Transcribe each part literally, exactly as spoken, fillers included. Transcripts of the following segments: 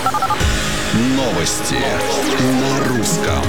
Новости на русском.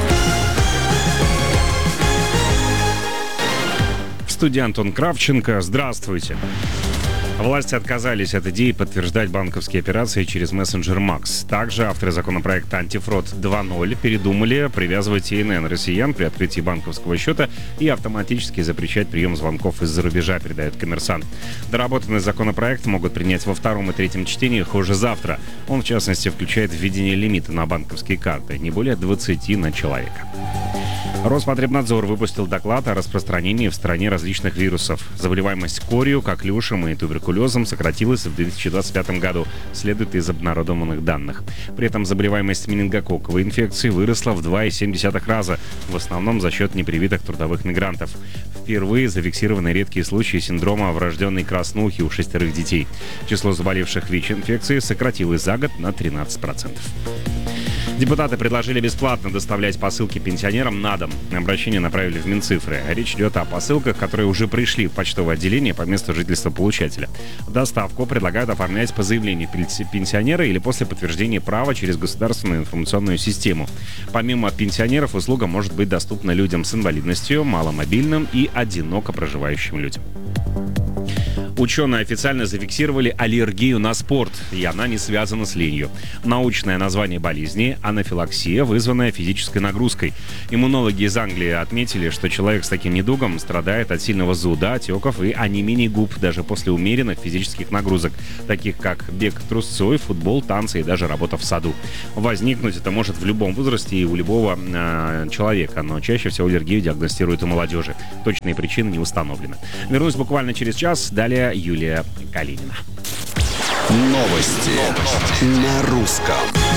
В студии Антон Кравченко. Здравствуйте. Власти отказались от идеи подтверждать банковские операции через мессенджер Макс. Также авторы законопроекта «Антифрод два ноль» передумали привязывать ИНН россиян при открытии банковского счета и автоматически запрещать прием звонков из-за рубежа, передает «Коммерсант». Доработанный законопроект могут принять во втором и третьем чтениях уже завтра. Он, в частности, включает введение лимита на банковские карты, не более двадцати на человека. Роспотребнадзор выпустил доклад о распространении в стране различных вирусов. Заболеваемость корью, коклюшем и туберкулезом сократилась в две тысячи двадцать пятом году, следует из обнародованных данных. При этом заболеваемость менингококковой инфекцией выросла в два и семь десятых раза, в основном за счет непривитых трудовых мигрантов. Впервые зафиксированы редкие случаи синдрома врожденной краснухи у шестерых детей. Число заболевших ВИЧ-инфекцией сократилось за год на тринадцать процентов. Депутаты предложили бесплатно доставлять посылки пенсионерам на дом. Обращение направили в Минцифры. Речь идет о посылках, которые уже пришли в почтовое отделение по месту жительства получателя. Доставку предлагают оформлять по заявлению пенсионера или после подтверждения права через государственную информационную систему. Помимо пенсионеров, услуга может быть доступна людям с инвалидностью, маломобильным и одиноко проживающим людям. Ученые официально зафиксировали аллергию на спорт, и она не связана с ленью. Научное название болезни – анафилаксия, вызванная физической нагрузкой. Иммунологи из Англии отметили, что человек с таким недугом страдает от сильного зуда, отеков и онемения губ даже после умеренных физических нагрузок, таких как бег трусцой, футбол, танцы и даже работа в саду. Возникнуть это может в любом возрасте и у любого э, человека, но чаще всего аллергию диагностируют у молодежи. Точные причины не установлены. Вернусь буквально через час. Далее Юлия Калинина. Новости, Новости. на русском.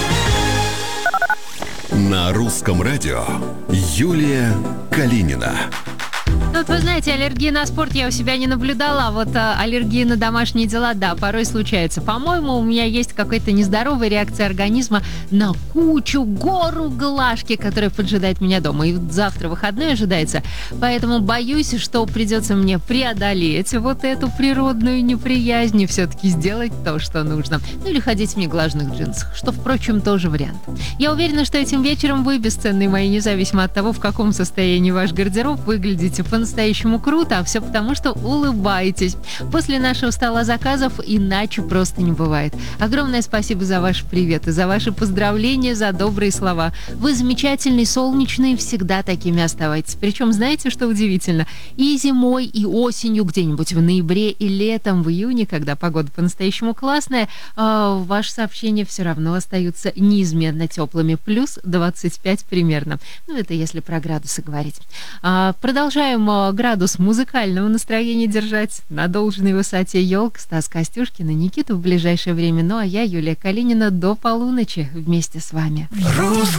На русском радио Юлия Калинина. Вот вы знаете, аллергии на спорт я у себя не наблюдала, а вот а, аллергии на домашние дела, да, порой случаются. По-моему, у меня есть какая-то нездоровая реакция организма на кучу, гору глажки, которая поджидает меня дома. И вот завтра выходной ожидается, поэтому боюсь, что придется мне преодолеть вот эту природную неприязнь и все-таки сделать то, что нужно. Ну или ходить в неглаженных джинсах, что, впрочем, тоже вариант. Я уверена, что этим вечером вы, бесценные мои, независимо от того, в каком состоянии ваш гардероб, выглядите по-настоящему круто, а все потому, что улыбаетесь. После нашего стола заказов иначе просто не бывает. Огромное спасибо за ваши приветы, за ваши поздравления, за добрые слова. Вы замечательные, солнечные, всегда такими оставайтесь. Причем, знаете, что удивительно? И зимой, и осенью, где-нибудь в ноябре, и летом, в июне, когда погода по-настоящему классная, э, ваши сообщения все равно остаются неизменно теплыми. Плюс двадцать пять примерно. Ну, это если про градусы говорить. А, продолжаем градус музыкального настроения держать на должной высоте. Ёлка, Стас Костюшкин и Никита в ближайшее время. Ну а я, Юлия Калинина, до полуночи вместе с вами.